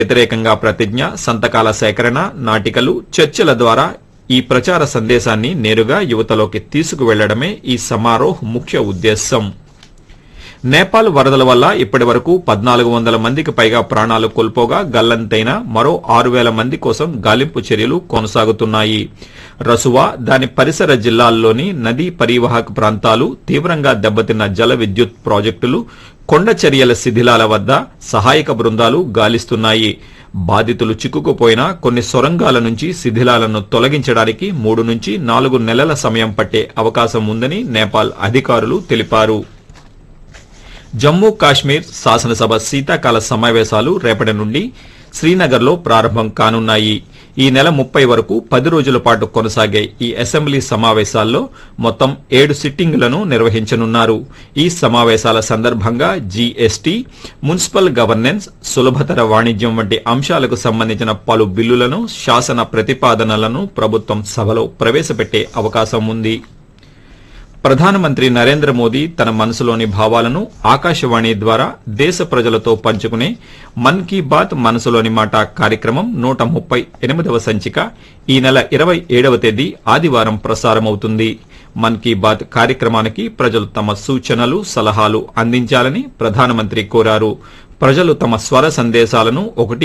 వ్యతిరేకంగా ప్రతిజ్ఞ, సంతకాల సేకరణ, నాటికలు, చర్చల ద్వారా ఈ ప్రచార సందేశాన్ని నేరుగా యువతలోకి తీసుకువెళ్లడమే ఈ సమారోహ్ ముఖ్య ఉద్దేశం. నేపాల్ వరదల వల్ల ఇప్పటి వరకు 1400 మందికి పైగా ప్రాణాలు కోల్పోగా గల్లంతైన మరో 6000 మంది కోసం గాలింపు చర్యలు కొనసాగుతున్నాయి. రసువా, దాని పరిసర జిల్లాల్లోని నదీ పరీవాహక ప్రాంతాలు, తీవ్రంగా దెబ్బతిన్న జల విద్యుత్ ప్రాజెక్టులు, కొండ చర్యల శిథిలాల వద్ద సహాయక బృందాలు గాలిస్తున్నాయి. బాధితులు చిక్కుకుపోయిన కొన్ని సొరంగాల నుంచి శిథిలాలను తొలగించడానికి 3 నుంచి 4 నెలల సమయం పట్టే అవకాశం ఉందని నేపాల్ అధికారులు తెలిపారు. జమ్మూ కాశ్మీర్ శాసనసభ శీతాకాల సమావేశాలు రేపటి నుండి శ్రీనగర్లో ప్రారంభం కానున్నాయి. ఈ నెల 30 వరకు 10 రోజుల పాటు కొనసాగే ఈ అసెంబ్లీ సమావేశాల్లో మొత్తం 7 సిట్టింగులను నిర్వహించనున్నారు. ఈ సమావేశాల సందర్భంగా జీఎస్టీ, మున్సిపల్ గవర్నెన్స్, సులభతర వాణిజ్యం వంటి అంశాలకు సంబంధించిన పలు బిల్లులను, శాసన ప్రతిపాదనలను ప్రభుత్వం సభలో ప్రవేశపెట్టే అవకాశం ఉంది. ప్రధానమంత్రి నరేంద్ర మోదీ తన మనసులోని భావాలను ఆకాశవాణి ద్వారా దేశ ప్రజలతో పంచుకునే మన్ కీ బాత్ మనసులోని మాట కార్యక్రమం 138వ సంచిక ఈ నెల 27వ తేదీ ఆదివారం ప్రసారమవుతుంది. మన్ కీ బాత్ కార్యక్రమానికి ప్రజలు తమ సూచనలు, సలహాలు అందించాలని ప్రధానమంత్రి కోరారు. ప్రజలు తమ స్వర సందేశాలను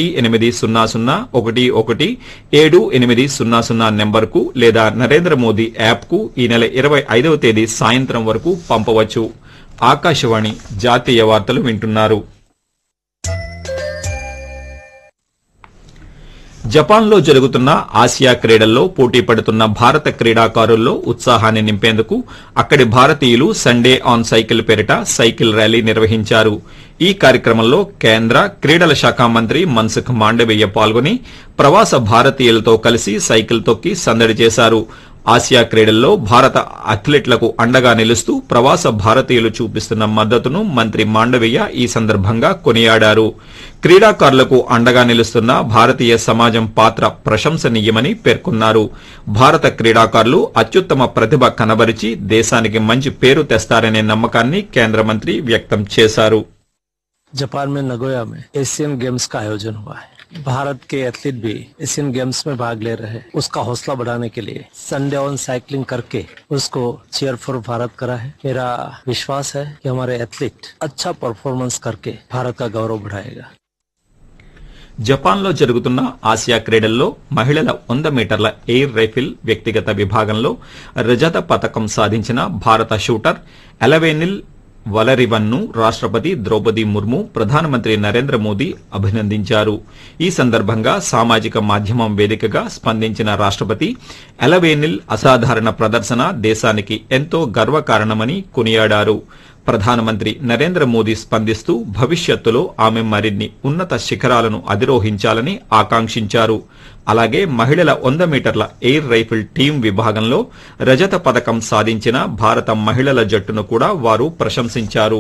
18001178000 నెంబర్కు లేదా నరేంద్ర మోదీ యాప్కు ఈ నెల 25వ తేదీ సాయంత్రం వరకు పంపవచ్చు. ఆకాశవాణి జాతీయ వార్తలు వింటున్నారు. జపాన్లో జరుగుతున్న ఆసియా క్రీడల్లో పోటీ పడుతున్న భారత క్రీడాకారుల్లో ఉత్సాహాన్ని నింపేందుకు అక్కడి భారతీయులు సండే ఆన్ సైకిల్ పేరిట సైకిల్ ర్యాలీ నిర్వహించారు. ఈ కార్యక్రమంలో కేంద్ర క్రీడల శాఖ మంత్రి మన్సుఖ్ మాండవీయ పాల్గొని ప్రవాస భారతీయులతో కలిసి సైకిల్ తొక్కి సందడి చేశారు. ఆసియా క్రీడల్లో భారత అథ్లెట్లకు అండగా నిలుస్తూ ప్రవాస భారతీయులు చూపిస్తున్న మద్దతును మంత్రి మాండవీయ ఈ సందర్భంగా కొనియాడారు. క్రీడాకారులకు అండగా నిలుస్తున్న భారతీయ సమాజం పాత్ర ప్రశంసనీయమని పేర్కొన్నారు. భారత క్రీడాకారులు అత్యుత్తమ ప్రతిభ కనబరిచి దేశానికి మంచి పేరు తెస్తారనే నమ్మకాన్ని కేంద్ర మంత్రి వ్యక్తం చేశారు. जापान में नगोया में एशियन गेम्स का आयोजन हुआ है. भारत के एथलीट भी एशियन गेम्स में भाग ले रहे हैं. उसका हौसला बढ़ाने के लिए संडे ऑन साइकिलिंग करके उसको चीयर फॉर भारत करा है. मेरा विश्वास है कि हमारे एथलीट अच्छा परफॉर्मेंस करके भारत का गौरव बढ़ाएगा. జపాన్లో జరుగుతున్న ఆసియా క్రీడల్లో మహిళల 100 మీటర్ల ఎయిర్ రైఫిల్ వ్యక్తిగత విభాగంలో రజత పతకం సాధించిన భారత షూటర్ ఎలవేనిల్ వలరివన్ను రాష్ట్రపతి ద్రౌపది ముర్ము, ప్రధానమంత్రి నరేంద్ర మోదీ అభినందించారు. ఈ సందర్భంగా సామాజిక మాధ్యమం వేదికగా స్పందించిన రాష్ట్రపతి ఎలవేనిల్ అసాధారణ ప్రదర్శన దేశానికి ఎంతో గర్వకారణమని కొనియాడారు. ప్రధానమంత్రి నరేంద్ర మోదీ స్పందిస్తూ భవిష్యత్తులో ఆమె మరిన్ని ఉన్నత శిఖరాలను అధిరోహించాలని ఆకాంక్షించారు. అలాగే మహిళల 100 మీటర్ల ఎయిర్ రైఫిల్ టీం విభాగంలో రజత పతకం సాధించిన భారత మహిళల జట్టును కూడా వారు ప్రశంసించారు.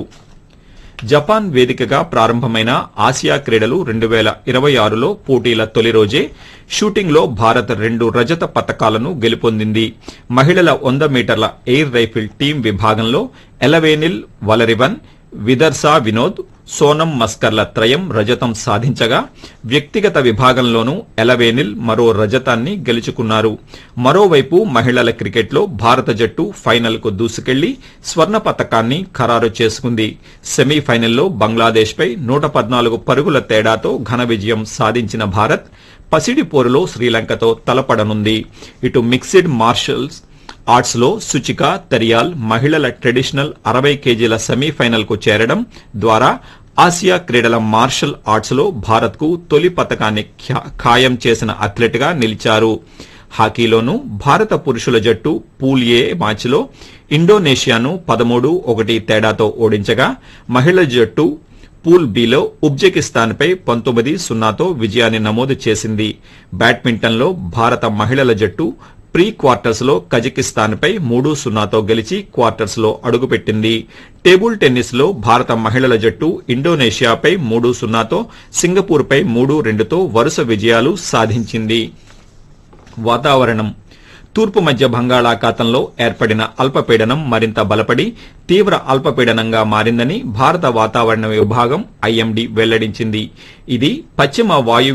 జపాన్ వేదికగా ప్రారంభమైన ఆసియా క్రీడలు 2026లో పోటీల తొలి రోజే షూటింగ్లో భారత్ 2 రజత పతకాలను గెలుపొందింది. మహిళల 100 మీటర్ల ఎయిర్ రైఫిల్ టీం విభాగంలో ఎలవేనిల్ వలరివన్, విదర్సా వినోద్, సోనం మస్కర్ల త్రయం రజతం సాధించగా వ్యక్తిగత విభాగంలోనూ ఎలవేనిల్ మరో రజతాన్ని గెలుచుకున్నారు. మరోవైపు మహిళల క్రికెట్లో భారత జట్టు ఫైనల్కు దూసుకెళ్లి స్వర్ణ పతకాన్ని ఖరారు చేసుకుంది. సెమీఫైనల్లో బంగ్లాదేశ్పై 114 పరుగుల తేడాతో ఘన విజయం సాధించిన భారత్ పసిడి పోరులో శ్రీలంకతో తలపడనుంది. ఇటు మిక్స్డ్ మార్షల్స్ ఆర్ట్స్ లో సుచిక తరియాల్ మహిళల ట్రెడిషనల్ 60 కేజీల సెమీఫైనల్ కు చేరడం ద్వారా ఆసియా క్రీడల మార్షల్ ఆర్ట్స్ లో భారత్ కు తొలి పతకాన్ని ఖాయం చేసిన అథ్లెట్ గా నిలిచారు. హాకీలోనూ భారత పురుషుల జట్టు పూల్ ఏ మ్యాచ్లో ఇండోనేషియాను 13-1 తేడాతో ఓడించగా మహిళల జట్టు పూల్ బిలో ఉజ్బెకిస్తాన్పై 19-0తో విజయాన్ని నమోదు చేసింది. బ్యాడ్మింటన్లో భారత మహిళల జట్టు ప్రీ క్వార్టర్స్ లో కజకిస్తాన్పై 3-0తో గెలిచి క్వార్టర్స్ లో అడుగుపెట్టింది. టేబుల్ టెన్నిస్ లో భారత మహిళల జట్టు ఇండోనేషియాపై 3-0తో, సింగపూర్పై 3-2తో వరుస విజయాలు సాధించింది. వాతావరణం తూర్పు మధ్య బంగాళాఖాతంలో ఏర్పడిన అల్పపీడనం మరింత బలపడి తీవ్ర అల్పపీడనంగా మారిందని భారత వాతావరణ విభాగం ఐఎండీ వెల్లడించింది. ఇది పశ్చిమ వాయు